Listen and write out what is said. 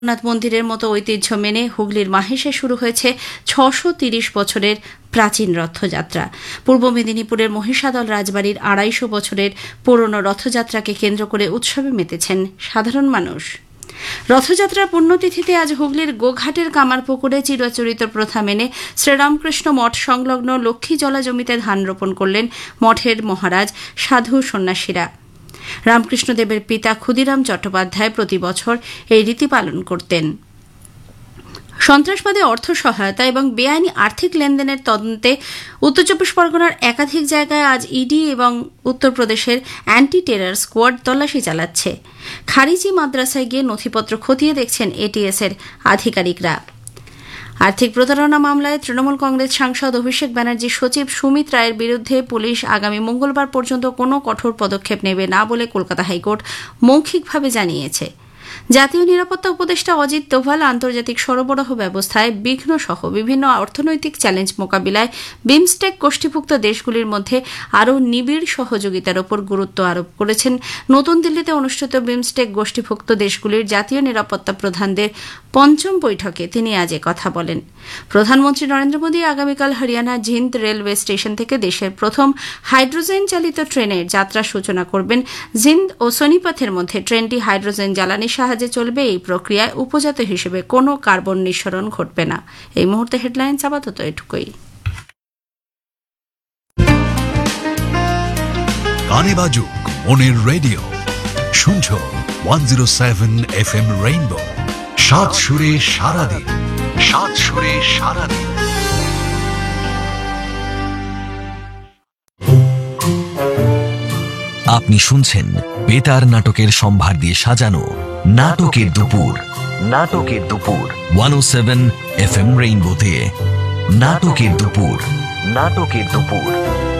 জগন্নাথ মন্দিরের মতো ঐতিহ্য মেনে হুগলির মাহেশে শুরু হয়েছে ৬৩০ বছরের প্রাচীন রথযাত্রা। পূর্ব মেদিনীপুরের মহিষাদল রাজবাড়ির ২৫০ বছরের পুরনো রথযাত্রাকে কেন্দ্র করে উৎসবে মেতেছেন সাধারণ মানুষ। রথযাত্রার পুণ্যতিথিতে আজ হুগলির গোঘাটের কামারপুকুরে চিরাচরিত প্রথা মেনে শ্রীরামকৃষ্ণ মঠ সংলগ্ন লক্ষ্মী জলা জমিতে ধান রোপণ করলেন মঠের মহারাজ সাধু সন্ন্যাসীরা। রামকৃষ্ণদেবের পিতা ক্ষুদিরাম চট্টোপাধ্যায় প্রতি বছর এই রীতি পালন করতেন। সন্ত্রাসবাদে অর্থ সহায়তা এবং বেআইনি আর্থিক লেনদেনের তদন্তে উত্তর চব্বিশ পরগনার একাধিক জায়গায় আজ ইডি এবং উত্তরপ্রদেশের অ্যান্টি টেরর স্কোয়াড তল্লাশি চালাচ্ছে। খারিজি মাদ্রাসায় গিয়ে নথিপত্র খতিয়ে দেখছেন এটিএসের আধিকারিকরা। আর্থিক প্রতারণা মামলায় তৃণমূল কংগ্রেস সাংসদ অভিষেক ব্যানার্জির সচিব সুমিত রায়ের বিরুদ্ধে পুলিশ আগামী মঙ্গলবার পর্যন্ত কোনো কঠোর পদক্ষেপ নেবে না বলে কলকাতা হাইকোর্ট মৌখিকভাবে জানিয়েছে। জাতীয় নিরাপত্তা উপদেষ্টা অজিত দোভাল আন্তর্জাতিক সরবরাহ ব্যবস্থায় বিঘ্ন সহ বিভিন্ন অর্থনৈতিক চ্যালেঞ্জ মোকাবিলায় বিমস্টেক গোষ্ঠীভুক্ত দেশগুলির মধ্যে আরও নিবিড় সহযোগিতার ওপর গুরুত্ব আরোপ করেছেন। নতুন দিল্লিতে অনুষ্ঠিত বিমস্টেক গোষ্ঠীভুক্ত দেশগুলির জাতীয় নিরাপত্তা প্রধানদের পঞ্চম বৈঠকে তিনি আজ কথা বলেন। প্রধানমন্ত্রী নরেন্দ্র মোদী আগামীকাল হরিয়ানা জিন্দ রেলওয়ে স্টেশন থেকে দেশের প্রথম হাইড্রোজেন চালিত ট্রেনের যাত্রার সূচনা করবেন। জিন্দ ও সোনিপথের মধ্যে ট্রেনটি হাইড্রোজেন জ্বালানির সাহায্যে চলবে। এই প্রক্রিয়ায় উপজাত হিসেবে কোনো কার্বন নিঃসরণ ঘটবে না। এই মুহূর্তে হেডলাইন্স আপাতত এটুকুই। গানে বাজুক মনের রেডিও, শুনছো 107 FM রেইনবো। সাত সুরে সারাদিন, সাত সুরে সারাদিন। আপনি শুনছেন বেতার নাটকের সম্ভার দিয়ে সাজানো নাটকের দুপুর। নাটকের দুপুর 107 FM রেইনবোতে। নাটকের দুপুর, নাটকের দুপুর।